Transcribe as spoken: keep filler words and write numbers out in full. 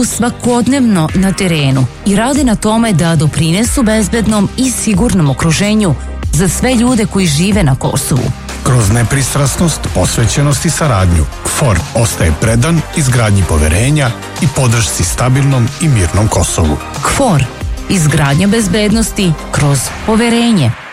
su svakodnevno na terenu i rade na tome da doprinesu bezbednom i sigurnom okruženju za sve ljude koji žive na Kosovu. Kroz nepristrasnost, posvećenost i saradnju, K F O R ostaje predan izgradnji poverenja i podršci stabilnom i mirnom Kosovu. K F O R. Izgradnja bezbednosti kroz poverenje.